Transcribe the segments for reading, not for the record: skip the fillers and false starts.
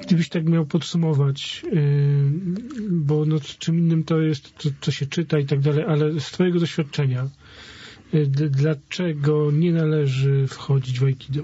Gdybyś tak miał podsumować, bo no, czym innym to jest, co się czyta i tak dalej, ale z twojego doświadczenia, dlaczego nie należy wchodzić w Aikido?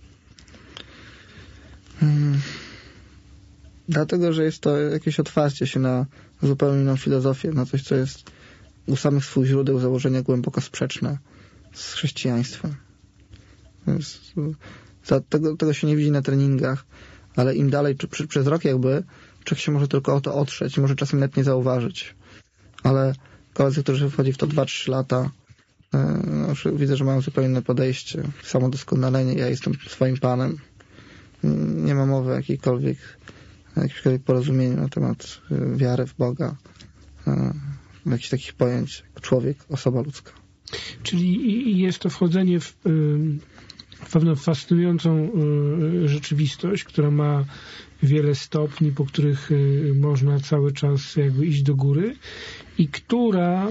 Dlatego, że jest to jakieś otwarcie się na zupełnie inną filozofię, na coś, co jest u samych swoich źródeł założenia głęboko sprzeczne z chrześcijaństwem. Więc tego się nie widzi na treningach, ale im dalej, przez rok jakby, człowiek się może tylko o to otrzeć, może czasem nawet nie zauważyć. Ale koledzy, którzy wchodzi w to 2-3 lata, widzę, że mają zupełnie inne podejście, samodoskonalenie, ja jestem swoim panem. Nie ma mowy o jakimkolwiek porozumieniu na temat wiary w Boga, jakichś takich pojęć jak człowiek, osoba ludzka. Czyli jest to wchodzenie w pewną fascynującą rzeczywistość, która ma wiele stopni, po których można cały czas jakby iść do góry i która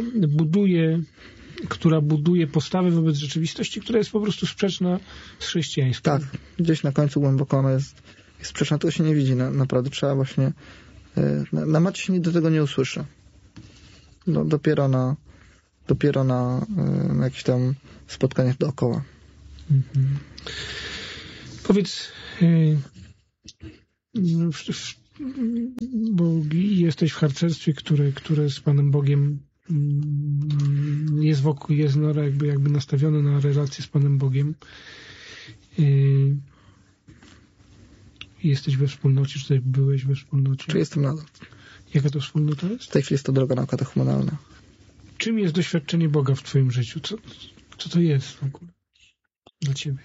buduje postawę wobec rzeczywistości, która jest po prostu sprzeczna z chrześcijaństwem. Tak, gdzieś na końcu głęboko ona jest sprzeczna, tego się nie widzi. Naprawdę trzeba właśnie na macie się nigdy tego nie usłyszy. No, dopiero na jakichś tam spotkaniach dookoła. Mhm. Powiedz, bo jesteś w harcerstwie, które z Panem Bogiem jest wokół, jest jakby nastawione na relację z Panem Bogiem. Jesteś we wspólnocie, czy tutaj byłeś we wspólnocie? Czy jestem nadal? Jaka to wspólnota jest? W tej chwili jest to droga nauka techumenalna. Czym jest doświadczenie Boga w twoim życiu? Co to jest w ogóle dla ciebie?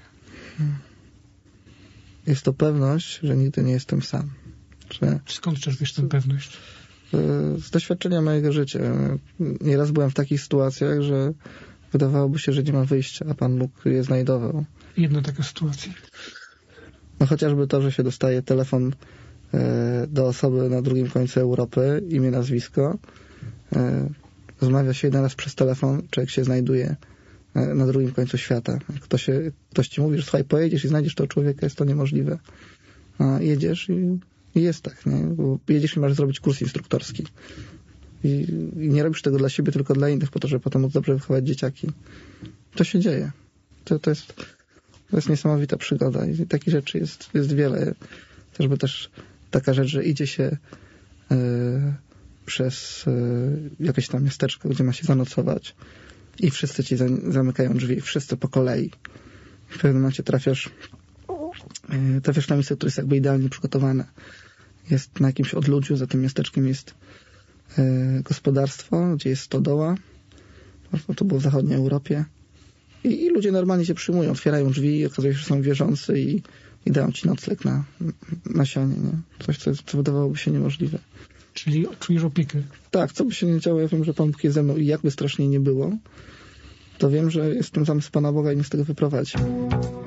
Jest to pewność, że nigdy nie jestem sam. Skąd czerpiesz tę pewność? Z doświadczenia mojego życia. Nieraz byłem w takich sytuacjach, że wydawałoby się, że nie ma wyjścia, a Pan Bóg je znajdował. Jedna taka sytuacja. No chociażby to, że się dostaje telefon do osoby na drugim końcu Europy, imię, nazwisko. Rozmawia się jeden raz przez telefon, człowiek się znajduje na drugim końcu świata. Ktoś ci mówi, że słuchaj, pojedziesz i znajdziesz tego człowieka, jest to niemożliwe. A jedziesz i jest tak, nie? Bo jedziesz i masz zrobić kurs instruktorski. I nie robisz tego dla siebie, tylko dla innych, po to, żeby potem móc dobrze wychować dzieciaki. To się dzieje. To jest niesamowita przygoda i takich rzeczy jest wiele. Chociażby też taka rzecz, że idzie się przez jakieś tam miasteczko, gdzie ma się zanocować i wszyscy ci zamykają drzwi, wszyscy po kolei. W pewnym momencie trafiasz na miejsce, które jest jakby idealnie przygotowane. Jest na jakimś odludziu, za tym miasteczkiem jest gospodarstwo, gdzie jest stodoła. To było w zachodniej Europie. I ludzie normalnie się przyjmują, otwierają drzwi i okazuje się, że są wierzący i dają ci nocleg na sianie. Nie? Coś, co wydawałoby się niemożliwe. Czyli czujesz opiekę? Tak, co by się nie działo, ja wiem, że Pan Bóg jest ze mną i jakby strasznie nie było, to wiem, że jestem zamysł Pana Boga i mnie z tego wyprowadzi.